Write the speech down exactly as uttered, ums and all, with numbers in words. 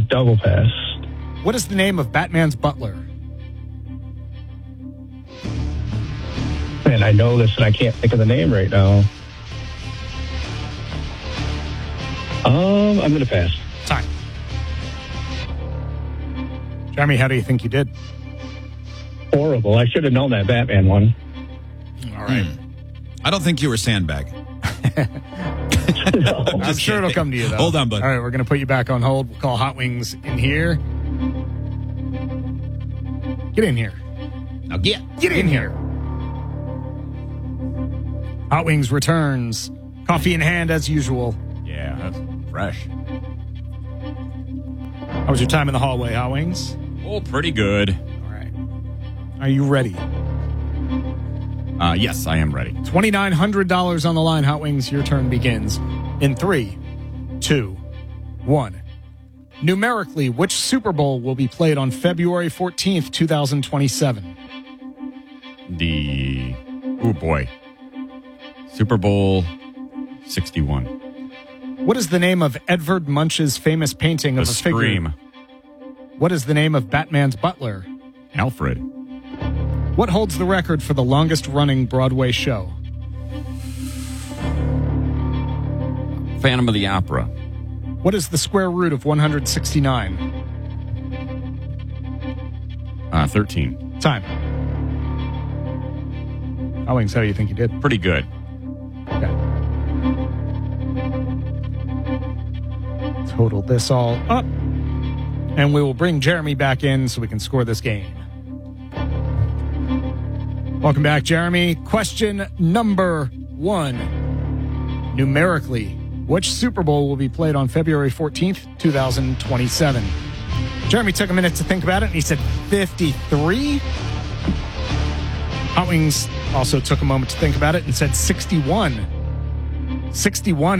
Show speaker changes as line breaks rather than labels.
double pass.
What is the name of Batman's butler?
Man, I know this and I can't think of the name right now. Um, I'm going to pass.
Time. Jeremy, how do you think you did?
Horrible. I should have known that Batman one.
All right.
Hmm. I don't think you were sandbag.
No.
I'm sure it'll come to you, though.
Hold on, bud.
All right, we're going to put you back on hold. We'll call Hot Wings in here. Get in here.
Now get.
Get in here. Hot Wings returns. Coffee in hand as usual.
Yeah, that's fresh.
How was your time in the hallway, Hot Wings?
Oh, pretty good.
All right. Are you ready?
Uh, yes, I am ready.
twenty-nine hundred dollars on the line, Hot Wings. Your turn begins in three, two, one. Numerically, which Super Bowl will be played on February fourteenth, twenty twenty-seven?
The, oh boy, Super Bowl sixty-one.
What is the name of Edvard Munch's famous painting
The
of a
Scream.
figure? What is the name of Batman's butler?
Alfred.
What holds the record for the longest-running Broadway show?
Phantom of the Opera.
What is the square root of one hundred sixty-nine?
Uh, thirteen.
Time. Hot Wings, how do you think you did?
Pretty good.
Okay. Total this all up. And we will bring Jeremy back in so we can score this game. Welcome back, Jeremy. Question number one. Numerically, which Super Bowl will be played on February fourteenth, twenty twenty-seven? Jeremy took a minute to think about it, and he said fifty-three. Hot Wings also took a moment to think about it and said sixty-one. sixty-one